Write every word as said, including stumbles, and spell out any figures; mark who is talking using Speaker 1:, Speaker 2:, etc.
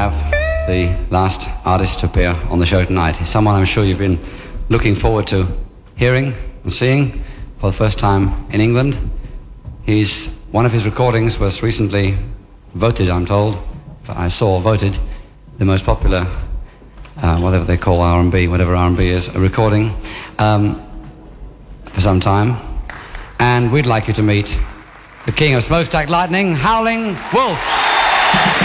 Speaker 1: have the last artist to appear on the show tonight. He's someone I'm sure you've been looking forward to hearing and seeing for the first time in England. He's, one of his recordings was recently voted, I'm told, I saw voted, the most popular, uh, whatever they call R and B, whatever R and B is, a recording um, for some time. And we'd like you to meet the king of Smokestack Lightning, Howling Wolf.